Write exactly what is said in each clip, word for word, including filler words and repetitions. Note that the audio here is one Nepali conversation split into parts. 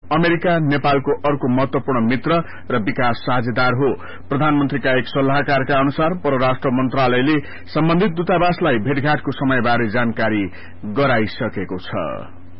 अमेरिका नेपालको अर्को महत्वपूर्ण मित्र र विकास साझेदार हो। प्रधानमन्त्रीका एक सल्लाहकारका अनुसार परराष्ट्र मन्त्रालयले सम्बन्धित दूतावासलाई भेटघाटको समयबारे जानकारी गराइसकेको छ।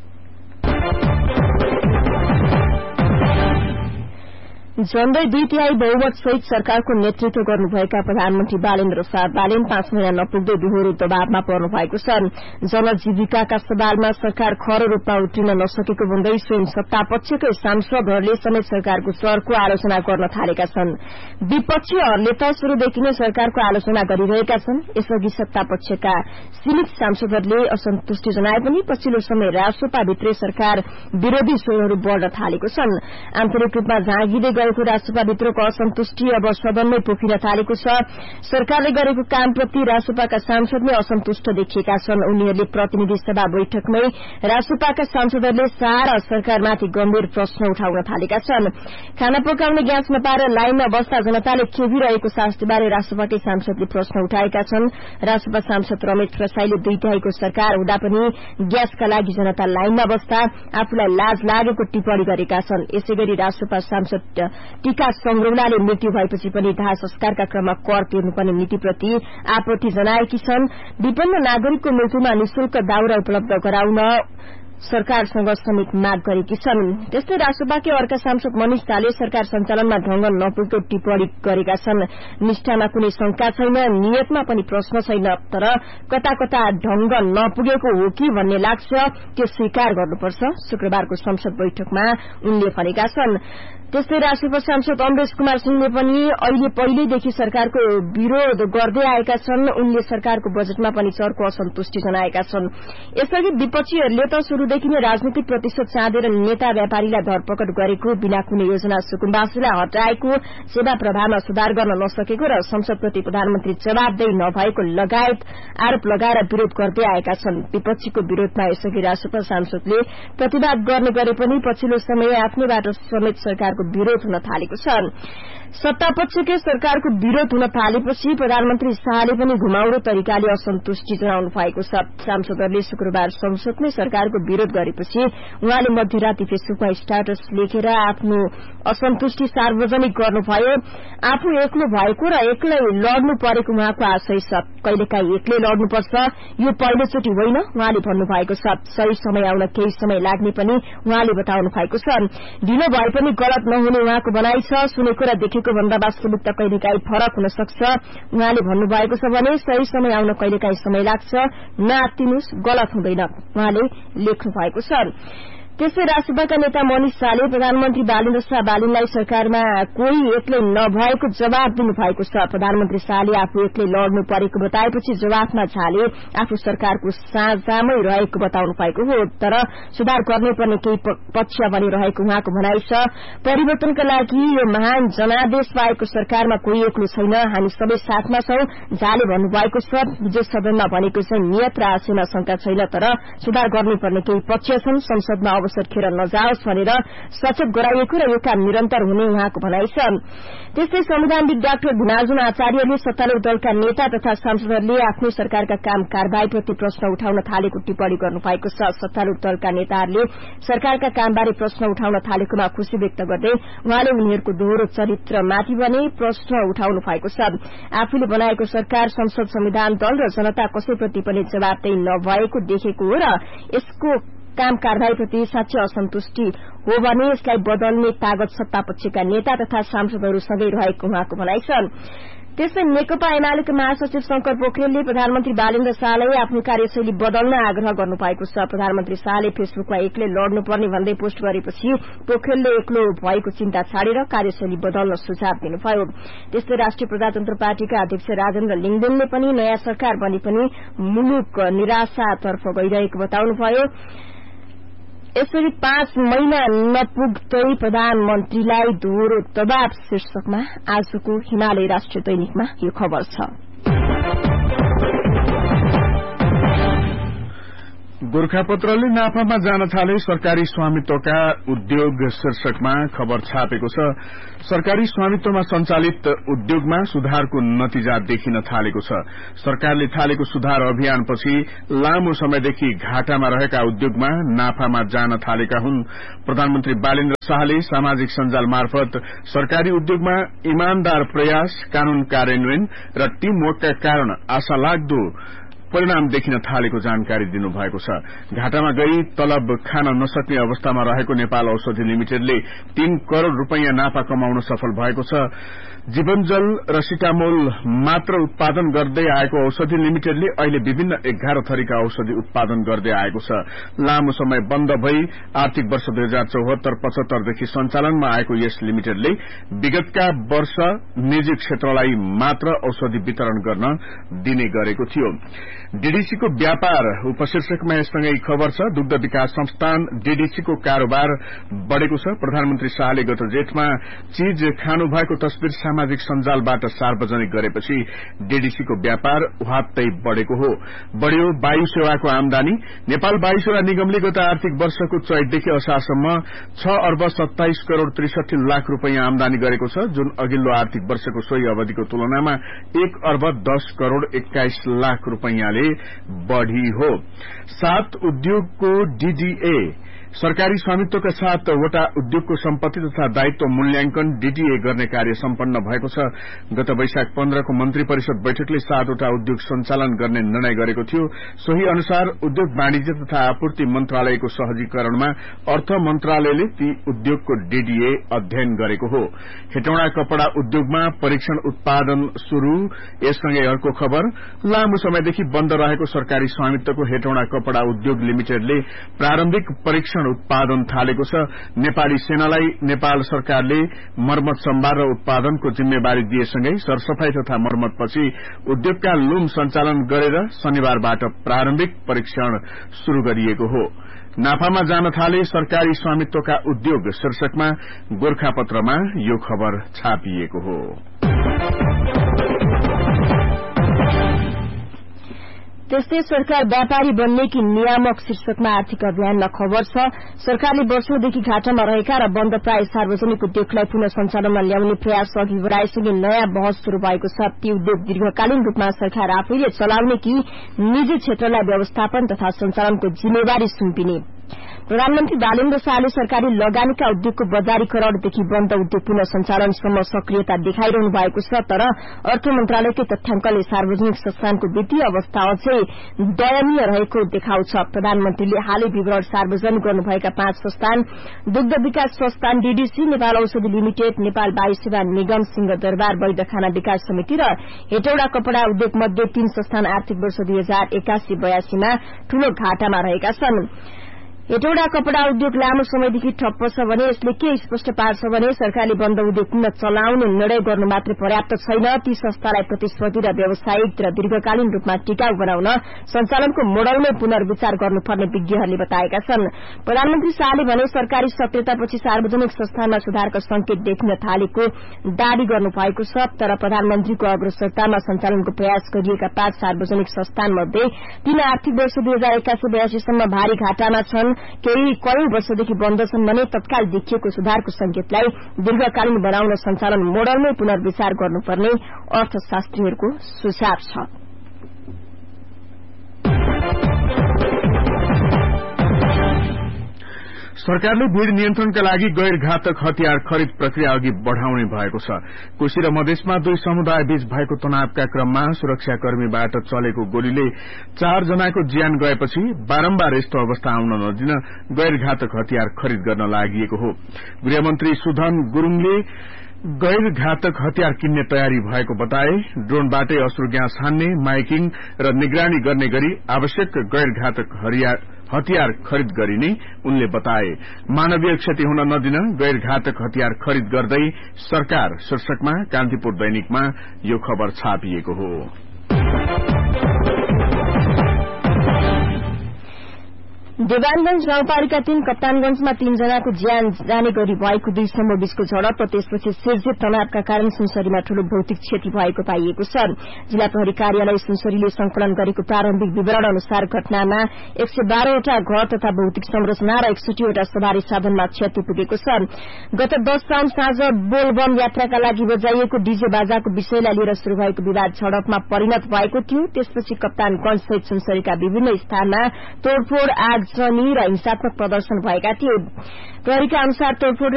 झण्डै दुई तिहाई बहुमत सहित सरकारको नेतृत्व गर्नुभएका प्रधानमन्त्री बालेन्द्र शाह बालेन पाँच महिना नपुग्दै दोहोरो दबावमा पर्नु भएको छ। जनजीविकाका सवालमा सरकार खरो रूपमा उत्रिन नसकेको भन्दै स्वयं सत्तापक्षकै सांसदहरूले समेत सरकारको स्वरको आलोचना गर्न थालेका छन्। विपक्षीहरूले त शुरूदेखि नै सरकारको आलोचना गरिरहेका छन्। यसअघि सत्तापक्षका सीमित सांसदहरूले असन्तुष्टि जनाए पनि पछिल्लो समय रासोपाभित्रै सरकार विरोधी स्वरहरू बढ़न थालेको छन्। आन्तरिक रूपमा जाँगिँदै गएको रासोपाभित्रको असन्तुष्टि अब सदनमै पोखिन थालेको छ। सरकारले गरेको कामप्रति रासोपाका सांसद नै असन्तुष्ट देखिएका छन्। उनीहरूले प्रतिनिधि सभा बैठकमै रासोपाका सांसदहरूले शाह र सरकारमाथि गम्भीर प्रश्न उठाउन थालेका छन्। खाना पकाउने ग्यास नपाएर लाइनमा बस्दा जनताले खेपिरहेको शास्तिबारे रासोपाकै सांसदले प्रश्न उठाएका छन्। रासोपा सांसद रमेश प्रसाईले दुई तिहाईको सरकार हुँदा पनि ग्यासका लागि जनता लाइनमा बस्दा आफूलाई लाज लागेको टिप्पणी गरेका छन्। यसैगरी रासोपा सांसद टीका संग्रौलाले मृत्यु भएपछि पनि दाह संस्कारका क्रममा कर तिर्नुपर्ने नीतिप्रति आपत्ति जनाएकी छन्। विपन्न नागरिकको मृत्युमा निशुल्क दाउरा उपलब्ध गराउन सरकारसँग समेत माग गरेकी छन्। त्यस्तै रासोपाकै अर्का सांसद मनिष दाले सरकार सञ्चालनमा ढंग नपुगेको टिप्पणी गरेका छन्। निष्ठामा कुनै शंका छैन, नियतमा पनि प्रश्न छैन, तर कता कता ढंग नपुगेको हो कि भन्ने लाग्छ, त्यो स्वीकार गर्नुपर्छ, शुक्रबारको संसद बैठकमा उनले भनेका छन्। त्यस्तै रासोपा सांसद अमरेश कुमार सिंहले पनि अहिले पहिलेदेखि सरकारको विरोध गर्दै आएका छन्। उनले सरकारको बजेटमा पनि चर्को असन्तुष्टि जनाएका छन्। यसअघि विपक्षीहरूले त शुरूदेखि नै राजनीतिक प्रतिशत चाँदेर नेता व्यापारीलाई धरपकड गरेको, बिना कुनै योजना सुकुम्बासीलाई हटाएको, सेवा प्रभावमा सुधार गर्न नसकेको र संसदप्रति प्रधानमन्त्री जवाबदेही नभएको लगायत आरोप लगाएर विरोध गर्दै आएका छन्। विपक्षीको विरोधमा यसअघि रासोपा सांसदले प्रतिवाद गर्ने गरे पनि पछिल्लो समय आफ्नैबाट समेत सरकार विरोध हुन थालेको छ। सत्तापक्षकै सरकारको विरोध हुन थालेपछि प्रधानमन्त्री शाहले पनि घुमाउरो तरिकाले असन्तुष्टि जनाउनु भएको छ। सांसदहरूले शुक्रबार संसदमै सरकारको विरोध गरेपछि उहाँले मध्यराती फेसबुकमा स्ट्याटस लेखेर आफ्नो असन्तुष्टि सार्वजनिक गर्नुभयो। आफू एक्लो भएको र एक्लै लड्नु परेको उहाँको आशय छ। कहिलेकाहीँ एक्लै लड्नुपर्छ, यो पहिलोचोटि होइन उहाँले भन्नुभएको छ। सही समय आउन केही समय लाग्ने पनि उहाँले बताउनु भएको छ। ढिलो भए पनि गलत नहुने उहाँको भनाइ छ। सुनेको र देखेको भन्दा वास्तविक त कहिलेकाहीँ फरक हुन सक्छ उहाँले भन्नुभएको छ भने सही समय आउन कहिलेकाहीँ समय लाग्छ, नआत्तिनुस्, गलत हुँदैन उहाँले लेख्नु भएको छ। त्यस्तै रासोपाका नेता मनिष शाहले प्रधानमन्त्री बालेन्द्र शाह बालिनलाई सरकारमा कोही एक्लै नभएको जवाब दिनुभएको छ। प्रधानमन्त्री शाहले आफू एक्लै लड्नु परेको बताएपछि जवाफमा झाले आफू सरकारको साझामै रहेको बताउनु भएको हो, तर सुधार गर्नुपर्ने केही पक्ष पनि रहेको उहाँको भनाइ छ। परिवर्तनका लागि यो महान जनादेश पाएको सरकारमा कोही एक्लो छैन, हामी सबै साथमा छौं झाले भन्नुभएको छ। हिजो सदनमा भनेको चाहिँ नियत र आशयमा शंका छैन, तर सुधार गर्नुपर्ने केही पक्ष छन्, संसदमा अवसर खेर नजाओस् भनेर सचेत गराइएको र यो काम निरन्तर हुने उहाँको भनाइ छ। त्यस्तै संविधानविद डाक्टर भिनाजुन आचार्यले सत्तारूढ़ दलका नेता तथा सांसदहरूले आफ्नै सरकारका काम कारबाहीप्रति प्रश्न उठाउन थालेको टिप्पणी गर्नुभएको छ। सत्तारूढ़ दलका नेताहरूले सरकारका कामबारे प्रश्न उठाउन थालेकोमा खुशी व्यक्त गर्दै उहाँले उनीहरूको दोहोरो चरित्रमाथि भने प्रश्न उठाउनु भएको छ। आफूले बनाएको सरकार, संसद, संविधान, दल र जनता कसैप्रति पनि जवाबदेही नभएको देखेको हो र यसको काम कारबाहीप्रति साँच्चै असन्तुष्टि हो भने यसलाई बदल्ने तागत सत्तापक्षका नेता तथा सांसदहरूसँगै रहेको उहाँको भनाइ छ। त्यसै नेकपा एमालेका महासचिव शंकर पोखरेलले प्रधानमन्त्री बालेन्द्र शाहलाई आफ्नो कार्यशैली बदल्न आग्रह गर्नुभएको छ। प्रधानमन्त्री शाहले फेसबुकमा एक्लै लड्नुपर्ने भन्दै पोस्ट गरेपछि पोखरेलले एक्लो भएको चिन्ता छाडेर कार्यशैली बदल्न सुझाव दिनुभयो। त्यस्तै राष्ट्रिय प्रजातन्त्र पार्टीका अध्यक्ष राजेन्द्र लिङदेनले पनि नयाँ सरकार बने पनि मुलुक निराशातर्फ गइरहेको बताउनुभयो। यसरी पाँच महिना नपुग्दै प्रधानमन्त्रीलाई दोहोरो दबाव शीर्षकमा आजको हिमालय राष्ट्रिय दैनिकमा यो खबर छ। गोरखापत्रले नाफामा जान थाले सरकारी स्वामित्वका उद्योग शीर्षकमा खबर छापेको छ। सरकारी स्वामित्वमा संचालित उद्योगमा सुधारको नतिजा देखिन थालेको छ। सरकारले थालेको सुधार अभियानपछि लामो समयदेखि घाटामा रहेका उद्योगमा नाफामा जान थालेका हुन्। प्रधानमन्त्री बालेन्द्र शाहले सामाजिक सञ्जाल मार्फत सरकारी उद्योगमा इमानदार प्रयास, कानून कार्यान्वयन र टीमवर्कका कारण आशा लाग्दो परिणाम देखिन थालेको जानकारी दिनुभएको छ। घाटामा गई तलब खान नसक्ने अवस्थामा रहेको नेपाल औषधि लिमिटेडले तीन करोड़ रूपैयाँ नाफा कमाउन सफल भएको छ। जीवनजल र सिटामोल मात्र उत्पादन गर्दै आएको औषधि लिमिटेडले अहिले विभिन्न एघार थरीका औषधि उत्पादन गर्दै आएको छ। लामो समय बन्द भई आर्थिक वर्ष दुई हजार चौहत्तर पचहत्तरदेखि सञ्चालनमा आएको यस लिमिटेडले विगतका वर्ष निजी क्षेत्रलाई मात्र औषधि वितरण गर्न दिने गरेको थियो। डीडीसीको व्यापार उपशीर्षकमा यससँगै खबर छ। दुग्ध विकास संस्थान डीडीसीको कारोबार बढ़ेको छ। प्रधानमन्त्री शाहले गत जेठमा चीज खानु भएको तस्बिर सामाजिक सञ्जालबाट सार्वजनिक गरेपछि डीडीसीको व्यापार उहात्तै बढ़ेको हो। बढ़्यो वायु सेवाको आमदानी। नेपाल वायु सेवा निगमले गत आर्थिक वर्षको चैतदेखि असारसम्म छ अर्ब सत्ताइस करोड़ त्रिसठी लाख रूपैयाँ आमदानी गरेको छ, जुन अघिल्लो आर्थिक वर्षको सोही अवधिको तुलनामा एक अर्ब दस करोड़ एक्काइस लाख रूपैयाँले बढ़ी हो। सात उद्योगको डीडीए सरकारी स्वामित्वका सातवटा उद्योगको सम्पत्ति तथा दायित्व मूल्याङ्कन डीडीए गर्ने कार्य सम्पन्न भएको छ। गत वैशाख पन्ध्रको मन्त्री परिषद बैठकले सातवटा उद्योग सञ्चालन गर्ने निर्णय गरेको थियो। सोही अनुसार उद्योग वाणिज्य तथा आपूर्ति मन्त्रालयको सहजीकरणमा अर्थ मन्त्रालयले ती उद्योगको डीडीए अध्ययन गरेको हो। हेटौँडा कपड़ा उद्योगमा परीक्षण उत्पादन शुरू। यससँगै अर्को खबर, लामो समयदेखि बन्द रहेको सरकारी स्वामित्वको हेटौँडा कपड़ा उद्योग लिमिटेडले प्रारम्भिक परीक्षण उत्पादन थालेको छ। नेपाली सेनालाई नेपाल सरकारले मर्मत सम्भार र उत्पादनको जिम्मेवारी दिएसँगै सरसफाई तथा मर्मतपछि उद्योगका लुम सञ्चालन गरेर शनिबारबाट प्रारम्भिक परीक्षण शुरू गरिएको हो। नाफामा जान थाले सरकारी स्वामित्वका उद्योग शीर्षकमा गोरखापत्रमा यो खबर छापिएको हो। त्यस्तै सरकार व्यापारी बन्ने कि नियामक शीर्षकमा आर्थिक अभियानमा खबर छ। सरकारले वर्षौंदेखि घाटामा रहेका र बन्द प्राय सार्वजनिक उद्योगलाई पुनः सञ्चालनमा ल्याउने प्रयास अघि बढाएसँगै नयाँ बहस शुरू भएको छ। ती उद्योग दीर्घकालीन रूपमा सरकार आफैले चलाउने कि निजी क्षेत्रलाई व्यवस्थापन तथा सञ्चालनको जिम्मेवारी सुम्पिने। प्रधानमन्त्री बालेन्द्र शाहले सरकारी लगानीका उद्योगको बजारीकरणदेखि बन्द उद्योग पुनः सञ्चालनसम्म सक्रियता देखाइरहनु भएको छ। तर अर्थ मन्त्रालयकै तथ्याङ्कले सार्वजनिक संस्थानको वित्तीय अवस्था अझै दयनीय रहेको देखाउँछ। प्रधानमन्त्रीले हालै विवरण सार्वजनिक गर्नुभएका पाँच संस्थान दुग्ध विकास संस्थान डीडीसी, नेपाल औषधि लिमिटेड, नेपाल वायु सेवा निगम, सिंहदरबार वैध खाना विकास समिति र हेटौडा कपड़ा उद्योग मध्ये तीन संस्थान आर्थिक वर्ष दुई हजार एकासी बयासीमा ठूलो घाटामा रहेका छन्। हेटौडा कपड़ा उद्योग लामो समयदेखि ठप्प छ भने यसले के स्पष्ट पार्छ भने सरकारले बन्द उद्योग पुनः चलाउने निर्णय गर्नु मात्रै पर्याप्त छैन। ती संस्थालाई प्रतिस्पर्धी र व्यावसायिक र दीर्घकालीन रूपमा टिकाऊ बनाउन सञ्चालनको मोडलमै पुनर्विचार गर्नुपर्ने विज्ञहरूले बताएका छन्। प्रधानमन्त्री शाहले भने सरकारी सक्रियतापछि सार्वजनिक संस्थानमा सुधारका संकेत देखिन थालेको दावी गर्नुभएको छ। तर प्रधानमन्त्रीको अग्रसरतामा सञ्चालनको प्रयास गरिएका पाँच सार्वजनिक संस्थान मध्ये तीन आर्थिक वर्ष दुई हजार एकासी बयासीसम्म भारी घाटामा छन्। केही कयौं वर्षदेखि बन्द छन् भने तत्काल देखिएको सुधारको संकेतलाई दीर्घकालीन बनाउन सञ्चालन मोडलमै पुनर्विचार गर्नुपर्ने अर्थशास्त्रीहरूको सुझाव छ। सरकारले भीड़ नियन्त्रणका लागि गैर घातक हतियार खरिद प्रक्रिया अघि बढ़ाउने भएको छ। कोशी र मधेसमा दुई समुदाय बीच भएको तनावका क्रममा सुरक्षाकर्मीबाट चलेको गोलीले चार जनाको ज्यान गएपछि बारम्बार यस्तो अवस्था आउन नदिन गैर घातक हतियार खरिद गर्न लागि हो। गृहमन्त्री सुधन गुरूङले गैर घातक हतियार किन्ने तयारी भएको बताए। ड्रोनबाटै अश्रु ग्यास हान्ने, माइकिङ र निगरानी गर्ने गरी आवश्यक गैर घातक हतियार खरिद गरिने उनले बताए। मानवीय क्षति हुन नदिन गैर घातक हतियार खरिद गर्दै सरकार शीर्षकमा कान्तिपुर दैनिकमा यो खबर छापिएको हो। देवानगंज गाउँपालिका तीन कप्तानगंजमा तीनजनाको ज्यान जाने गरी भएको दुई समूह बीचको झडप र त्यसपछि सिर्जित तनावका कारण सुनसरीमा ठूलो भौतिक क्षति भएको पाइएको छ। जिल्ला प्रहरी कार्यालय सुनसरीले संकलन गरेको प्रारम्भिक विवरण अनुसार घटनामा एक सय बाह्रवटा घर तथा भौतिक संरचना र एकसठीवटा सवारी साधनमा क्षति पुगेको छ। गत दस साउन साँझ बोलबम यात्राका लागि बजाइएको डीजे बाजाको विषयलाई लिएर शुरू भएको विवाद झडपमा परिणत भएको थियो। त्यसपछि कप्तानगंज सहित सुनसरीका विभिन्न स्थानमा तोड़फोड़ आगजनी र हिंसात्मक प्रदर्शन भएका थिए। प्रहरीका अनुसार तोड़फोड़